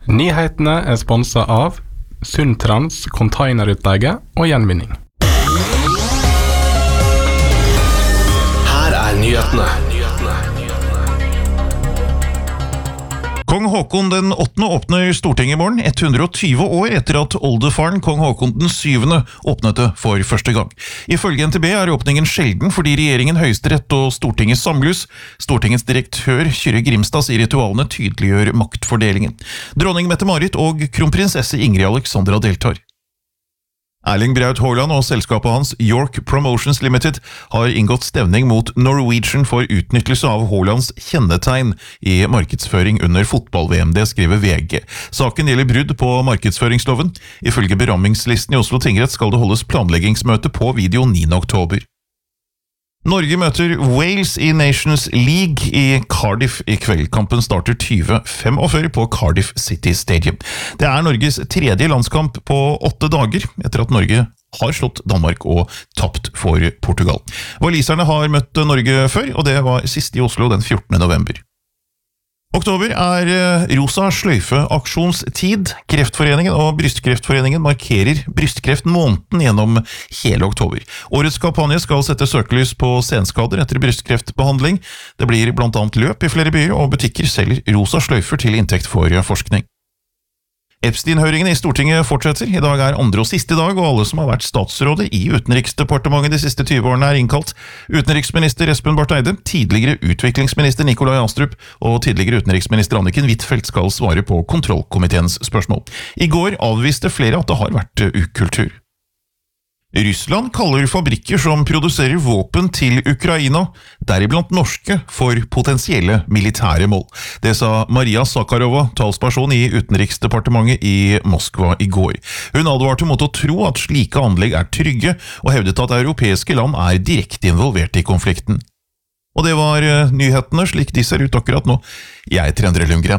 Nyhetene sponset av Sundtrans containerutleie og gjenvinning. Her nyhetene. Kong Håkon den 8. åpner Stortinget I morgen, 120 år etter at oldefaren Kong Håkon den 7. åpnet det for første gang. Ifølge NTB åpningen sjelden fordi regjeringen, Høyesterett og Stortinget samles. Stortingets direktør Kyrre Grimstad sier ritualene tydeliggjør maktfordelingen. Dronning Mette-Marit og kronprinsesse Ingrid Alexandra deltar. Erling Braut Haaland og selskapet hans York Promotions Limited har inngått stevning mot Norwegian for utnyttelse av Haalands kjennetegn I markedsføring under fotball-VM, det skriver VG. Saken gjelder brudd på markedsføringsloven. Ifølge berammingslisten I Oslo tingrett skal det holdes planleggingsmøte på video 9. oktober. Norge møter Wales I Nations League I Cardiff I kveld. Kampen starter 20:45 på Cardiff City Stadium. Det Norges tredje landskamp på 8 dager, etter at Norge har slått Danmark og tapt for Portugal. Waliserne har møtt Norge før, og det var sist I Oslo den 14. november. Oktober rosa sløyfe-aksjonstid. Kreftforeningen og Brystkreftforeningen markerer brystkreftmåneden gjennom hele oktober. Årets kampanje skal sette søkelys på senskader etter brystkreftbehandling. Det blir blant annet løp I flere byer, og butikker selger rosa sløyfer til inntekt for forskning. Epstein-høringen I Stortinget fortsetter. I dag andre og siste dag, og alle som har vært statsråder I Utenriksdepartementet de siste 20 årene innkalt. Utenriksminister Espen Barth Eide, tidligere utviklingsminister Nikolai Astrup og tidligere utenriksminister Anniken Huitfeldt skal svare på kontrollkomiteens spørsmål. I går avviste flere at det har vært ukultur. Russland kaller fabrikker som produserer våpen til Ukraina, deriblant norske, for potensielle militære mål. Det sa Maria Zakharova, talsperson I Utenriksdepartementet I Moskva I går. Hun advarte mot å tro at slike anlegg trygge, og hevdet at europeiske land direkte involvert I konflikten. Og det var nyhetene slik de ser ut akkurat nå. Jeg heter Endre Lundgren.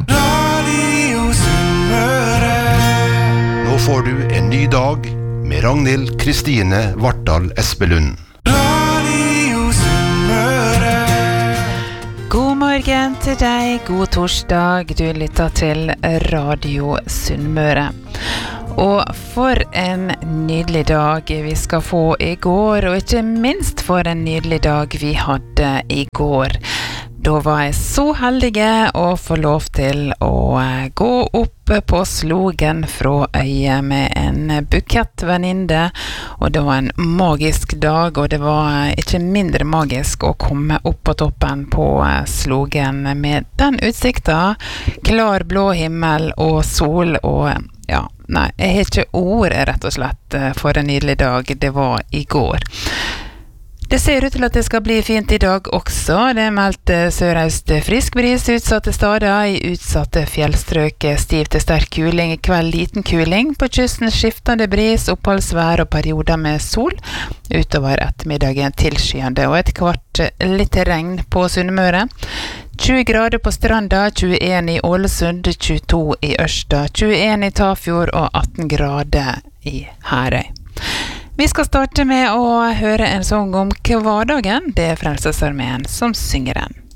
Nå får du en ny dag med Ragnhild Kristine Vartdal Espelund. God morgen til deg, god torsdag. Du lytter til Radio Sunnmøre. Og for en nydelig dag vi skal få I går, og ikke minst for en nydelig dag vi hadde I går. Da var jeg så heldig å få lov til å gå opp på Slogen fra øyet med en bukett venninne, og det var en magisk dag, og det var ikke mindre magisk å komme opp på toppen på Slogen med den utsikten, klar blå himmel og sol, og ja, nei, jeg har ikke ord rett og slett for en nydelig dag det var I går. Det ser ut til at det skal bli fint I dag også. Det meldt sørøst frisk bris utsatte steder I utsatte fjellstrøk, stiv til sterk kuling, I kveld liten kuling, på kysten skiftende bris, oppholdsvær og perioder med sol, utover ettermiddagen tilskyende, og etter hvert litt regn på Sunnmøre. 20 grader på Stranda, 21 I Ålesund, 22 I Ørsta, 21 I Tafjord og 18 grader I Herøy. Vi skal starte med å høre en sang om hverdagen. Det Frelsesarmeen som synger den.